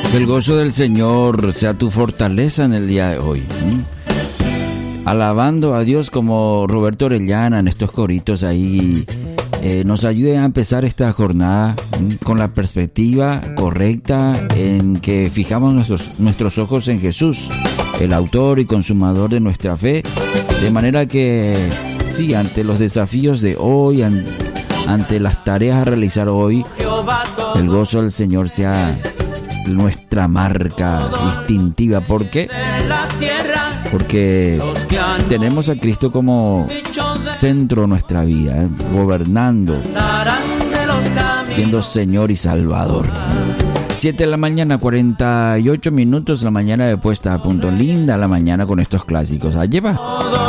Que el gozo del Señor sea tu fortaleza en el día de hoy. Alabando a Dios como Roberto Orellana en estos coritos ahí. Nos ayude a empezar esta jornada con la perspectiva correcta en que fijamos nuestros ojos en Jesús, el autor y consumador de nuestra fe. De manera que, sí, ante los desafíos de hoy, ante las tareas a realizar hoy, el gozo del Señor sea nuestra marca distintiva. ¿Por qué? Porque tenemos a Cristo como centro de nuestra vida, gobernando, siendo Señor y Salvador. 7 de la mañana, 48 minutos, la mañana de puesta a punto. Linda la mañana con estos clásicos. Allí va.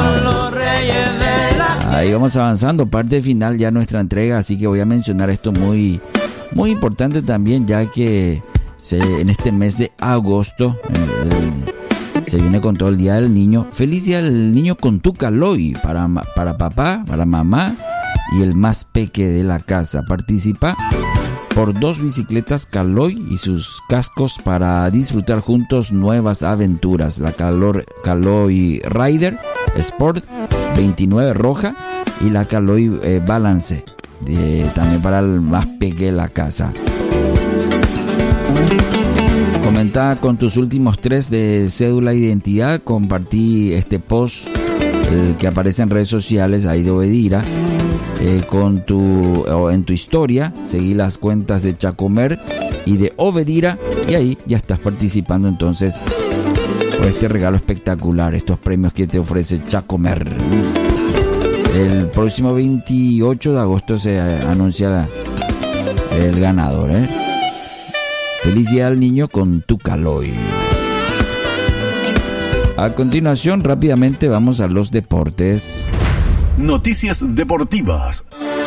Ahí vamos avanzando, parte final ya nuestra entrega, así que voy a mencionar esto muy, muy importante también, ya que en este mes de agosto se viene con todo el Día del Niño. Feliz Día del Niño con tu Caloi para papá, para mamá y el más peque de la casa. Participa por 2 bicicletas Caloi y sus cascos para disfrutar juntos nuevas aventuras. La Caloi Rider Sport 29 roja y la Caloi Balance también para el más peque de la casa. Comenta con tus últimos 3 de cédula de identidad. Compartí este post el que aparece en redes sociales ahí de Obedira en tu historia. Seguí las cuentas de Chacomer y de Obedira y ahí ya estás participando entonces por este regalo espectacular, estos premios que te ofrece Chacomer. El próximo 28 de agosto se anuncia el ganador, Feliz Día al Niño con tu Caloi. A continuación, rápidamente vamos a los deportes. Noticias deportivas.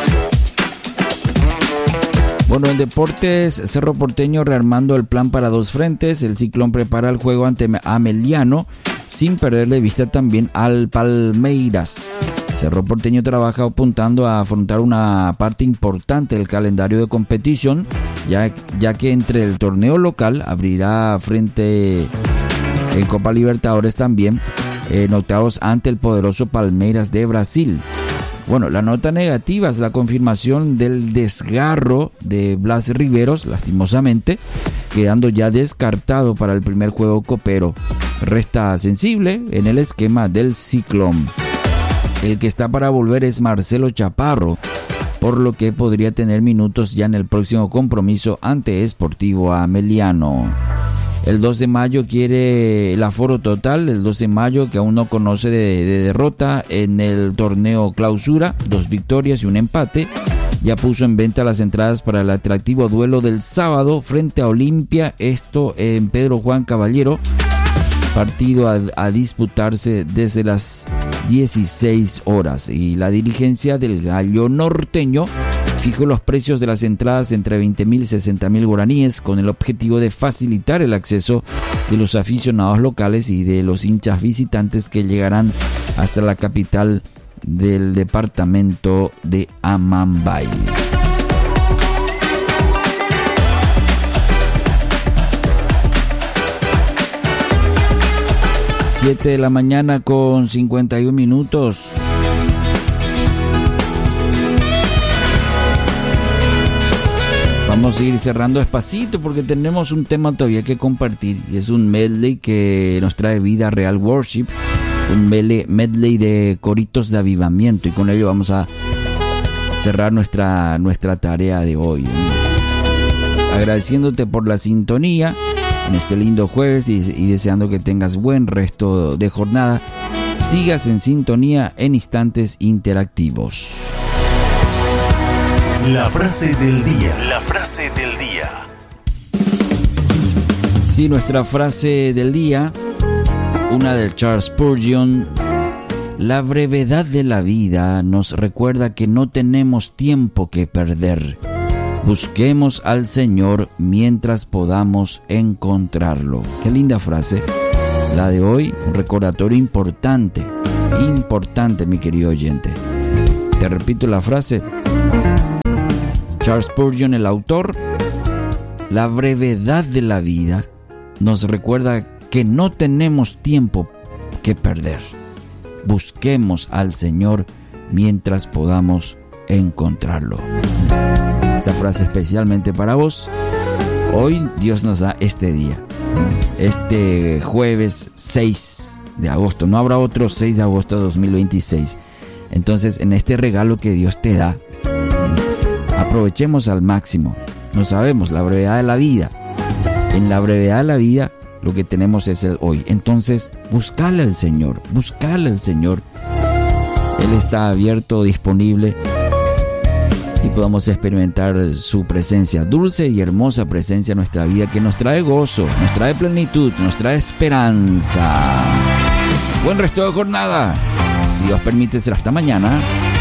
Bueno, en deportes, Cerro Porteño rearmando el plan para 2 frentes. El Ciclón prepara el juego ante Ameliano, sin perder de vista también al Palmeiras. Cerro Porteño trabaja apuntando a afrontar una parte importante del calendario de competición, ya que entre el torneo local abrirá frente en Copa Libertadores también en octavos ante el poderoso Palmeiras de Brasil. Bueno, la nota negativa es la confirmación del desgarro de Blas Riveros, lastimosamente, quedando ya descartado para el primer juego copero. Resta sensible en el esquema del Ciclón. El que está para volver es Marcelo Chaparro, por lo que podría tener minutos ya en el próximo compromiso ante Sportivo Ameliano. El 2 de mayo quiere el aforo total, el 2 de mayo que aún no conoce de derrota en el torneo clausura, 2 victorias y un empate. Ya puso en venta las entradas para el atractivo duelo del sábado frente a Olimpia, esto en Pedro Juan Caballero. Partido a disputarse desde las 16 horas. Y la dirigencia del Gallo Norteño fijó los precios de las entradas entre 20.000 y 60.000 guaraníes con el objetivo de facilitar el acceso de los aficionados locales y de los hinchas visitantes que llegarán hasta la capital del departamento de Amambay. Siete de la mañana con 51 minutos. Vamos a ir cerrando despacito porque tenemos un tema todavía que compartir y es un medley que nos trae Vida Real Worship, un medley de coritos de avivamiento, y con ello vamos a cerrar nuestra tarea de hoy. Agradeciéndote por la sintonía en este lindo jueves y deseando que tengas buen resto de jornada. Sigas en sintonía en Instantes Interactivos. La frase del día. La frase del día. Sí, nuestra frase del día, una de Charles Spurgeon. La brevedad de la vida nos recuerda que no tenemos tiempo que perder. Busquemos al Señor mientras podamos encontrarlo. Qué linda frase la de hoy, un recordatorio importante, mi querido oyente. Te repito la frase. Charles Spurgeon, el autor. La brevedad de la vida nos recuerda que no tenemos tiempo que perder. Busquemos al Señor mientras podamos encontrarlo. Esta frase especialmente para vos. Hoy Dios nos da este día, este jueves 6 de agosto. No habrá otro 6 de agosto de 2026. Entonces, en este regalo que Dios te da, aprovechemos al máximo. No sabemos la brevedad de la vida. En la brevedad de la vida, lo que tenemos es el hoy. Entonces, buscale al Señor. Él está abierto, disponible, y podamos experimentar su presencia, dulce y hermosa presencia en nuestra vida, que nos trae gozo, nos trae plenitud, nos trae esperanza. Buen resto de jornada. Si Dios permite, será hasta mañana.